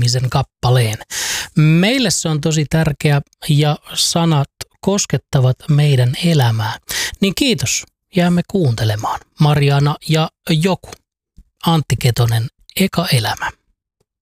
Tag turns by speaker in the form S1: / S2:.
S1: nimisen kappaleen. Meille se on tosi tärkeä ja sanat koskettavat meidän elämää. Niin kiitos, jäämme kuuntelemaan. Mariana ja joku. Antti Ketonen, Eka elämä.